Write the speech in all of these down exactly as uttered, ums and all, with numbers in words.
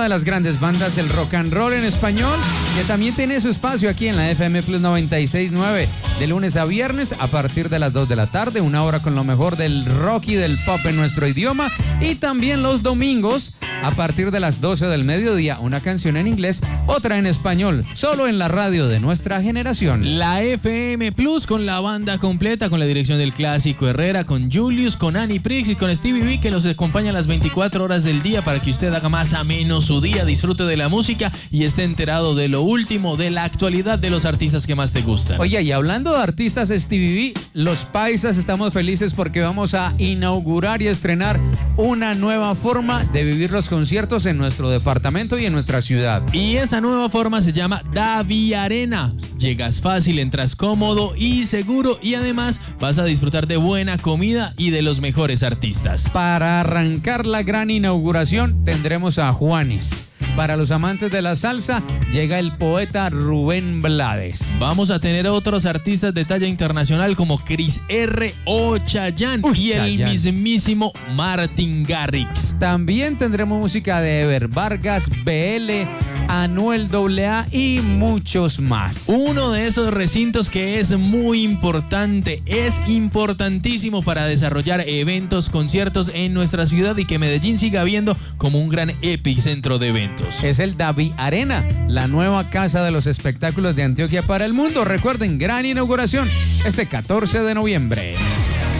de las grandes bandas del rock and roll en español, que también tiene su espacio aquí en la F M Plus noventa y seis punto nueve, de lunes a viernes a partir de las dos de la tarde, una hora con lo mejor del rock y del pop en nuestro idioma, y también los domingos a partir de las doce del mediodía, una canción en inglés, otra en español, solo en la radio de nuestra generación. La F M Plus con la banda completa, con la dirección del Clásico Herrera, con Julius, con Annie Prix y con Stevie B, que los acompaña las veinticuatro horas del día para que usted haga más ameno su día, disfrute de la música y esté enterado de lo último, de la actualidad de los artistas que más te gustan. Oye, y hablando de artistas, Stevie B, los paisas estamos felices porque vamos a inaugurar y estrenar una nueva forma de vivir los conciertos en nuestro departamento y en nuestra ciudad. Y esa nueva forma se llama Davi Arena. Llegas fácil, entras cómodo y seguro, y además vas a disfrutar de buena comida y de los mejores artistas. Para arrancar la gran inauguración tendremos a Juanes. Para los amantes de la salsa, llega el poeta Rubén Blades. Vamos a tener otros artistas de talla internacional como Chris R. o Chayanne Uy, y Chayanne. El mismísimo Martin Garrix. También tendremos música de Ever Vargas, B L, Anuel A A y muchos más. Uno de esos recintos que es muy importante, es importantísimo para desarrollar eventos, conciertos en nuestra ciudad y que Medellín siga viendo como un gran epicentro de eventos. Es el Davi Arena, la nueva casa de los espectáculos de Antioquia para el mundo. Recuerden, gran inauguración este catorce de noviembre.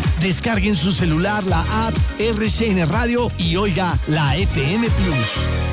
Descarguen su celular la app R C N Radio y oiga la F M Plus.